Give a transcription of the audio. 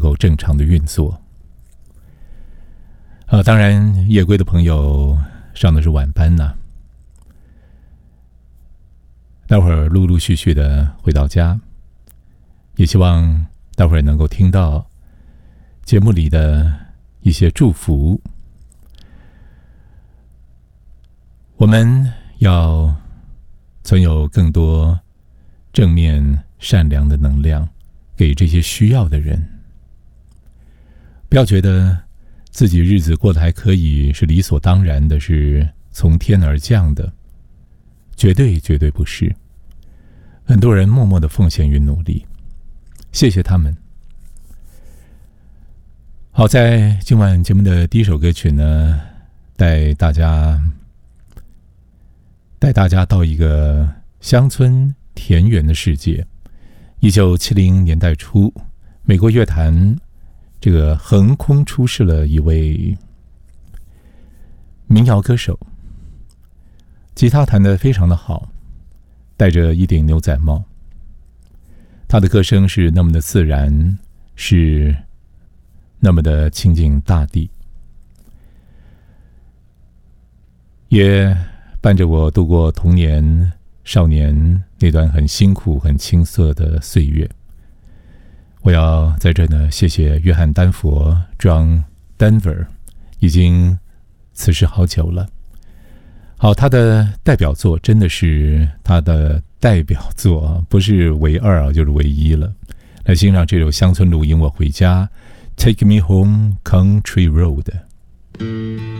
够正常的运作。当然夜归的朋友上的是晚班呢，待会儿陆陆续续的回到家，也希望待会儿能够听到节目里的一些祝福。我们要存有更多正面善良的能量给这些需要的人，不要觉得自己日子过得还可以是理所当然的，是从天而降的，绝对绝对不是。很多人默默的奉献与努力，谢谢他们。好，在今晚节目的第一首歌曲呢，带大家到一个乡村田园的世界。1970年代初，美国乐坛这个横空出世了一位民谣歌手，吉他弹得非常的好，戴着一顶牛仔帽，他的歌声是那么的自然，是那么的亲近大地，也伴着我度过童年少年那段很辛苦很青涩的岁月。我要在这呢谢谢约翰丹佛 John Denver， 已经辞世好久了。好，他的代表作真的是他的代表作，不是唯二就是唯一了。来欣赏这首乡村录音我回家 Take Me Home Country Road。